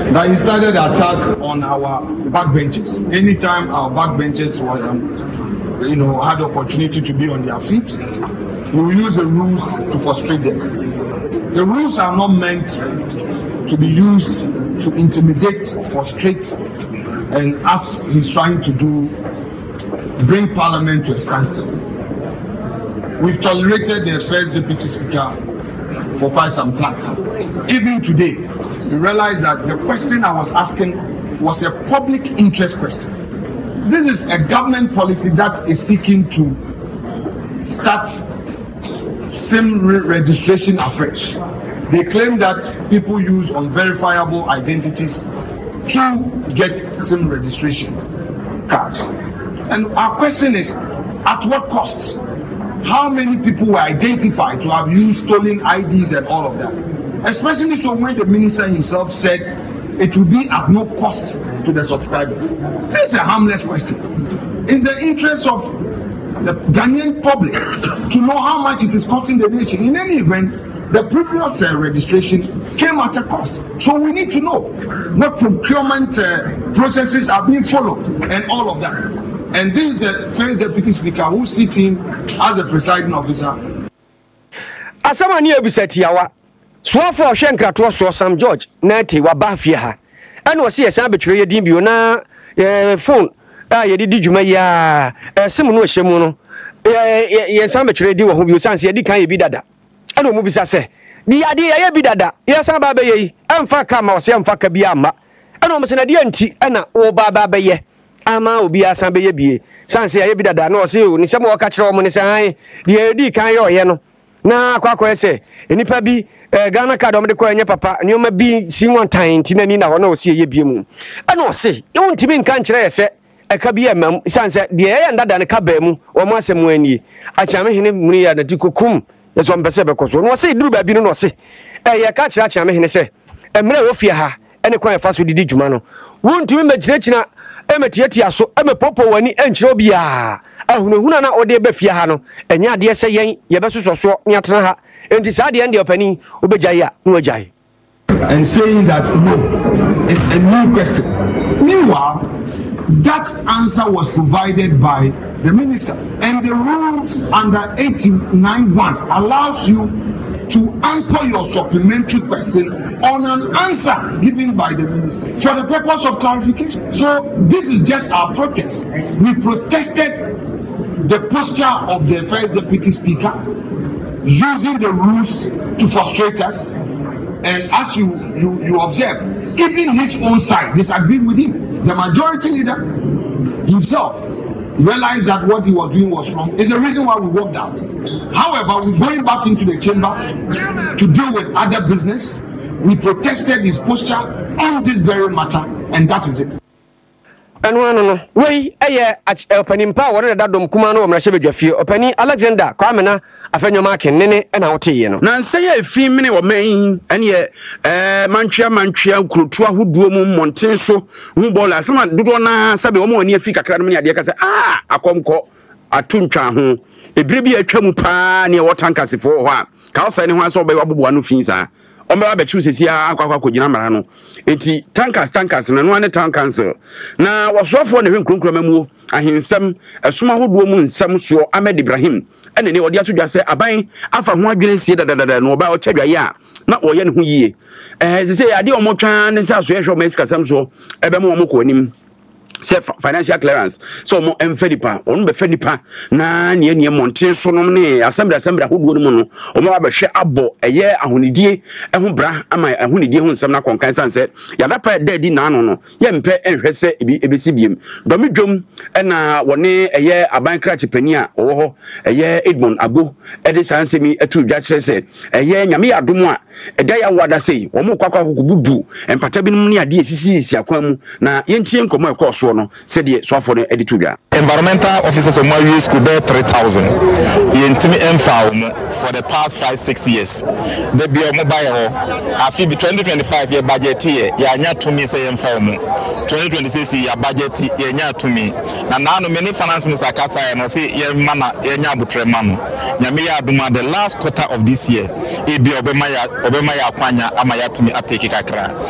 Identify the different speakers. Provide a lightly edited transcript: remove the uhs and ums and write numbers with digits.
Speaker 1: that he started the attack on our backbenchers. Anytime our backbenchers were, had the opportunity to be on their feet, we will use the rules to frustrate them. The rules are not meant to be used to intimidate, frustrate, and as he's trying to do, bring Parliament to a standstill. We've tolerated the first Deputy Speaker for quite some time. Even today, we realize that the question I was asking was a public interest question. This is a government policy that is seeking to start SIM registration afresh. They claim that people use unverifiable identities to get SIM registration cards. And our question is, at what cost? How many people were identified to have used stolen IDs and all of that? Especially so when the minister himself said it will be at no cost to the subscribers. This is a harmless question. It's the interest of the Ghanaian public to know how much it is costing the nation. In any event, the previous registration came at a cost. So we need to know what procurement processes are being followed and all of that. And this is the first Deputy Speaker who's sitting as a presiding officer.
Speaker 2: Asamani ebisetiawa. Swafo Shenkrato so Sam George Nati wa bafia ha. And was here some betray dimbio na phone. Ye di dwuma ya simu no hyemu no. Ye some betray di wo ho bi sanse ye di kan ye bi dada. Ana mu bisa se. Di ade ye bi dada. Ye san ba be yi. Amfa ka ma wo se amfa ka bi amma. Ana mo se na di anti ana wo ba be ye. Ama obi asan be ye bie sanse ye bi dada na o se o ni se mo ka kire o mo ni se han de di kan ye oye no na akwa ese enipa bi Ghana card o me de ko enye papa ni o ma bi si won tan ti na ni na ho na o se ye bie mu ana o se e won timi nka kire ese e ka bi emam sanse de ye ndada ne ka ba mu o mo asem ani achame hene muri ya na dikokum ye so mbese be koso no o se duru ba bi no o se ye ka kire achame hene se emre wo fie ha ene kwa e fa so didi dwuma no won timi magirechina emetiatia so emepopo wani enchiro bia ahunahuna na ode be fie ha no enya ade se yen ye be soso ni atena ha enti sa de ende opani obejai a no ajai
Speaker 1: and saying that no, it's a new question. Meanwhile, that answer was provided by the minister, and the rules under 89(1) allows you to anchor your supplementary question on an answer given by the minister for the purpose of clarification. So this is just our protest. We protested the posture of the first Deputy Speaker using the rules to frustrate us, and as you observe, even his own side disagreed with him. The majority leader himself realized that what he was doing was wrong. Is the reason why we walked out. However, we're going back into the chamber to deal with other business. We protested his posture on this very matter, and that is it.
Speaker 2: And no, we opening power that dom kumano mrashebe jofie openi Alexander kwamena afenyo makin nene na wote ye no
Speaker 3: na nse ye fi mene wo man ene mantwea kurutu ahoduo mu monten so hu ball asema dodo na sabe wo mo ani afi kakra no ne ade ka se akomko atuntwa ho ebire bi atwa mu pa ne wo tankasefo ho a ka wo sai ne ho aso be waboboa no fin sa ombe ba bechu sesi akwa kogina mara no enti tankers na no ane town council na wasofo ne hwenkrokro mamuo ahensem esoma hoduo mu nsem so Ahmed Ibrahim ene ne odi atodwa se aban afa ho adwene sie dadadada no ba o twadwaye a na oye ne ho yie sese ade omotwa ne sa so ehwe o mesika sam so ebe mo ko anim financial clearance so mo emfedipa onu be fedipa na ne monten so no ne assembly hoduo no mu no o mo abehwe abo eye ahonidie eho bra ama ahonidie ho nsem na konkan sanse ya da pa dedi na ano no ye mpe enhwe se ebesi biem domidwom na woni eye aban krachi pani a owo ho eye Edmond Agbo edi sanse mi etu dwa kire se eye nyame yadom a eda ya wada sei wo mo kwakwa kokububu empata binum ne ade esisi akwan mu na yentie nkomo ekoso no said ye so for the editorial.
Speaker 4: Environmental officers of Maui school bear 3,000. Yentimi emfa for the past 5-6 years. They be a mobile. I feel 2025 year budget here. Ya nya to me say emfa 2026 year budget ye nya to me. Na now many finance minister kasa no say ye mana ye nya butre manu. Nyame ya aduma the last quarter of this year. E be obema ya kwanya ama ya to me atake kakra.